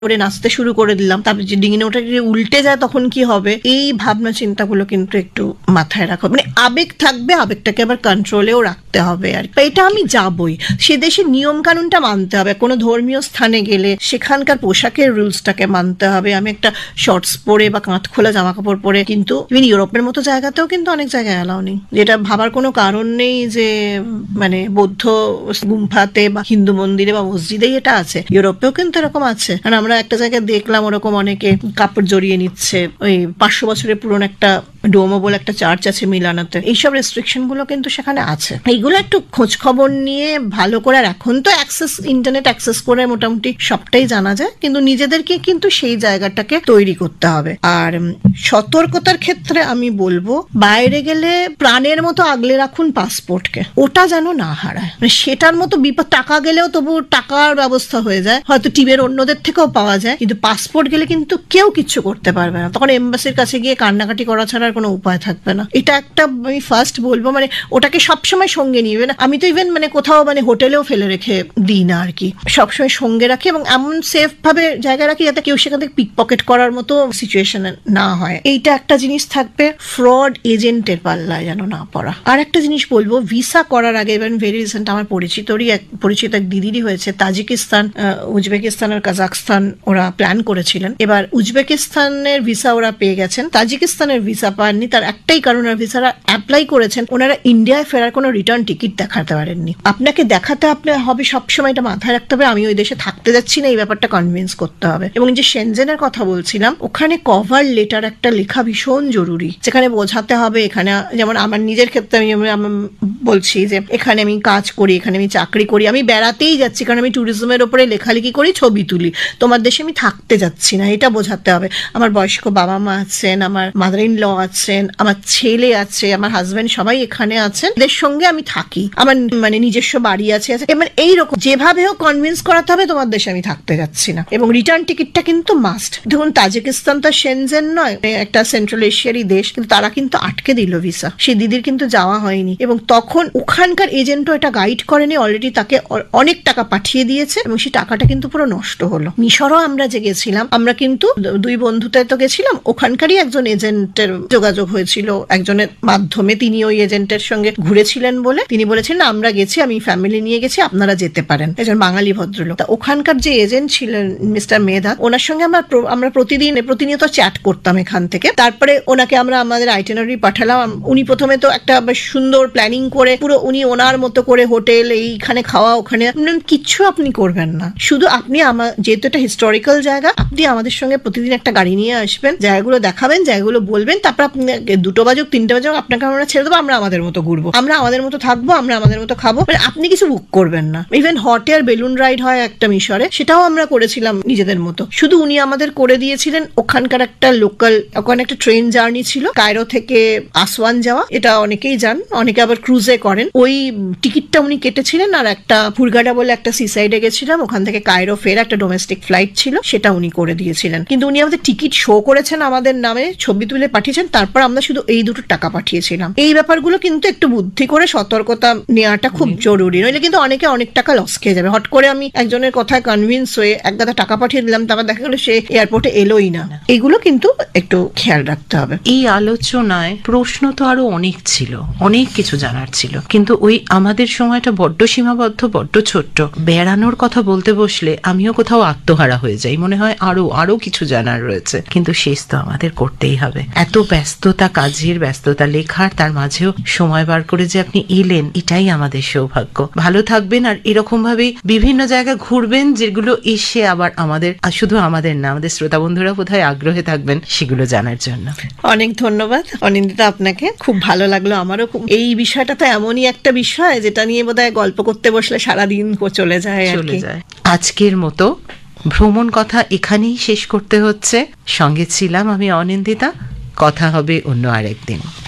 করে নাচতে শুরু করে দিলাম, তারপরে যে ডিঙি ওটা যদি উল্টে যায় তখন কি হবে, এই ভাবনা চিন্তাগুলো কিন্তু একটু মাথায় রাখো। মানে আবেগ থাকবে, আবেগটাকে আবার কন্ট্রোলেও রাখতে হবে আর কি। এটা আমি যাবই, সে দেশের নিয়ম কানুনটা মানতে হবে। কোনো ধর্মীয় স্থানে গেলে সেখানকার পোশাকের রুলসটাকে মানতে হবে। আমি একটা শর্টস পরে বা কাঁধ খোলা জামা কাপড় পরে, কিন্তু ইভেন ইউরোপের মতো জায়গাতেও কিন্তু অনেক জায়গায় অ্যালাউ নেই। যেটা ভাবার কোনো কারণ নেই যে মানে বৌদ্ধ গুম্ফাতে বা হিন্দু মন্দিরে বা মসজিদেই এটা আছে, ইউরোপেও কিন্তু এরকম আছে। কারণ আমরা একটা জায়গায় দেখলাম ওরকম অনেকে কাপড় জড়িয়ে নিচ্ছে। ওই 500 বছরের পুরনো একটা ডোমো বলে একটা চার্চ আছে মিলানোতে, এইসব রেস্ট্রিকশন গুলো কিন্তু সেখানে আছে। এইগুলো একটু খোঁজ খবর নিয়ে ভালো করে, আর এখন তো ইন্টারনেট অ্যাক্সেস করে মোটামুটি সবটাই জানা যায়, কিন্তু নিজেদেরকে কিন্তু সেই জায়গাটাকে তৈরি করতে হবে। আর সতর্কতার ক্ষেত্রে আমি বলবো, বাইরে গেলে প্রাণের মতো আগলে রাখুন পাসপোর্টকে, ওটা যেন না হারায়। মানে সেটার মতো বিপদ, টাকা গেলেও তবু টাকার ব্যবস্থা হয়ে যায়, হয়তো টিমের অন্যদের থেকেও পাওয়া যায়, কিন্তু পাসপোর্ট গেলে কিন্তু কেউ কিচ্ছু করতে পারবে না। তখন এম্বাসির কাছে গিয়ে কান্নাকাটি করা ছাড়া কোনো উপায় থাকবে না। এটা একটা আমি ফার্স্ট বলবো, মানে ওটাকে সবসময় সঙ্গে নিবে না। আমি তো ইভেন মানে কোথাও মানে হোটেলেও ফেলে রেখে দিই না আর কি, সবসময় সঙ্গে রাখি এবং এমন সেফ ভাবে জায়গায় রাখি যাতে কেউ সেখান থেকে পিক পকেট করার মতো সিচুয়েশন না হয়। এইটা একটা জিনিস থাকবে, ফ্রড এজেন্টের পাল্লায় যেন না পড়া। আর একটা জিনিস বলবো, ভিসা করার আগে, ইভেন ভেরি রিসেন্ট আমার পরিচিত এক দিদিরই হয়েছে, তাজিকিস্তান, উজবেকিস্তান আর কাজাকস্তান ওরা প্ল্যান করেছিলেন। এবার উজবেকিস্তানের ভিসা ওরা পেয়ে গেছেন, তাজিকিস্তানের ভিসা পাননি। তার একটাই কারণ, আর ভিসারা অ্যাপ্লাই করেছেন, ওনারা ইন্ডিয়ায় ফেরার কোনো রিটার্ন টিকিট দেখাতে পারেননি। আপনাকে দেখাতে হবে সবসময়, এটা মাথায় রাখতে হবে, আমি ওই দেশে থাকতে যাচ্ছি না, এই ব্যাপারটা কনভিন্স করতে হবে। এবং যে শেনজেনের কথা বলছিলাম, ওখানে কভার লেটার একটা লেখা ভীষণ জরুরি, যেখানে বোঝাতে হবে, এখানে যেমন আমার নিজের ক্ষেত্রে আমি বলছি যে এখানে আমি কাজ করি, এখানে আমি চাকরি করি, আমি বেড়াতেই যাচ্ছি, কারণ আমি ট্যুরিজমের ওপরে লেখালেখি করি, ছবি তুলি, তোমার দেশে আমি থাকতে যাচ্ছি না, এটা বোঝাতে হবে। আমার বয়স্ক বাবা মা আছেন, আমার মাদার ইন ল আছেন, আমার ছেলে আছে, আমার হাজবেন্ড, সবাই এখানে আছেন, এদের সঙ্গে আমি থাকি, আমার মানে নিজস্ব বাড়ি আছে। এবার এইরকম যেভাবে হোক কনভিন্স করাতে হবে তোমার দেশে আমি থাকতে যাচ্ছি না। এবং রিটার্ন টিকিটটা কিন্তু মাস্ট। দেখুন, তাজিকিস্তান তো শেনজেন নয়, একটা সেন্ট্রাল এশিয়ারই দেশ, কিন্তু তারা কিন্তু আটকে দিল ভিসা, সেই দিদির কিন্তু যাওয়া হয়নি। এবং তখন ওখানকার এজেন্টও এটা গাইড করেনি, অলরেডি তাকে অনেক টাকা পাঠিয়ে দিয়েছে এবং সেই টাকাটা কিন্তু পুরো নষ্ট হলো। মিশরও আমরা যে গেছিলাম, আমরা কিন্তু দুই বন্ধুতে তো গেছিলাম, ওখানকারই একজন এজেন্টের যোগাযোগ হয়েছিল একজনের মাধ্যমে, তিনি ওই এজেন্টের সঙ্গে ঘুরেছিলেন বলে তিনি বলেছিলেন আমরা গেছি, আমি ফ্যামিলি নিয়ে গেছি, আপনারা যেতে পারেন। একজন বাঙালি ভদ্রলোক। ওখানকার যে এজেন্ট ছিলেন মিস্টার মেধা, ওনার সঙ্গে আমরা প্রতিনিয়ত চ্যাট করতাম এখান থেকে। তারপরে ওনাকে আমরা আমাদের আইটিনারি পাঠালাম। উনি প্রথমে তো একটা সুন্দর প্ল্যানিং করে, পুরো উনি ওনার মতো করে হোটেল, এইখানে খাওয়া, ওখানে কিচ্ছু আপনি করবেন না, শুধু আপনি যেহেতু এটা হিস্টোরিক্যাল জায়গা, আপনি আমাদের সঙ্গে প্রতিদিন একটা গাড়ি নিয়ে আসবেন, জায়গাগুলো দেখাবেন, জায়গাগুলো বলবেন, তারপর আপনি 2টো বাজুক 3টে বাজুক আপনাকে আমরা ছেড়ে দেবো, আমরা আমাদের মতো ঘুরবো, আমরা আমাদের মতো থাকবো, আমরা আমাদের মতো খাবো, মানে আপনি কিছু বুক করবেন না। Even hot air balloon ride হয় একটা মিশরে, সেটাও আমরা করেছিলাম নিজেদের মতো, শুধু উনি আমাদের করে দিয়েছিলেন। ওখানকার একটা লোকাল, ওখানে একটা ট্রেন জার্নি ছিল কায়রো থেকে আসওয়ান যাওয়া, এটা অনেকেই যান, অনেকে আবার ক্রুজে করেন, ওই টিকিটটা উনি কেটেছিলেন। আর একটা হুরগাডা বলে একটা সি সাইডে গেছিলাম, ওখান থেকে কায়রো ফের একটা ডোমেস্টিক ফ্লাইট ছিল, সেটা উনি করে দিয়েছিলেন। কিন্তু উনি আমাদের টিকিট শো করেছেন, আমাদের নামে ছবি তুলে পাঠিয়েছেন, তারপর আমরা শুধু এই 2টো টাকা পাঠিয়েছিলাম। এই ব্যাপারগুলো কিন্তু একটু বুদ্ধি করে সতর্কতা নেওয়াটা খুব জরুরি, নইলে কিন্তু অনেকে অনেক টাকা লস খেয়ে যাবে। হট করে আমি একজনের কথায় কনভিন্স হয়ে এক গাদা টাকা পাঠিয়ে দিলাম, তারপর দেখা গেল সে এয়ারপোর্টে এলোই না। এগুলো কিন্তু একটু খেয়াল রাখতে হবে। এই আলোচনায় প্রশ্ন তো আরো অনেক ছিল, অনেক কিছু জানার ছিল, কিন্তু ওই আমাদের সময়টা বড্ড সীমাবদ্ধ, বড্ড ছোট্ট। বেড়ানোর কথা বলতে বসলে আমিও কোথাও আত্মহারা হয়ে যাই, মনে হয় আরো কিছু জানার রয়েছে, কিন্তু শেষ তো আমাদের করতেই হবে। এত ব্যস্ততা, কাজের ব্যস্ততা, লেখার, তার মাঝেও সময় বার করে যে আপনি এলেন, এটাই আমাদের সৌভাগ্য। ভালো থাকবেন, আর এরকম ভাবে বিভিন্ন জায়গায় ঘুরবেন, যেগুলো এসে আবার আমাদের, শুধু আমাদের না, আমাদের শ্রোতা বন্ধুরা বোধহয় আগ্রহে থাকবেন সেগুলো জানার জন্য। অনেক ধন্যবাদ অনিন্দিতা আপনাকে, খুব ভালো লাগলো আমারও। এই বিষয়টা তো এমনই একটা বিষয় যেটা নিয়ে বোধহয় গল্প করতে বসলে সারাদিন চলে যায়। আজকের মতো ভ্রমণ কথা এখানেই শেষ করতে হচ্ছে। সঙ্গে ছিলাম আমি অনিন্দিতা। কথা হবে অন্য আরেকদিন।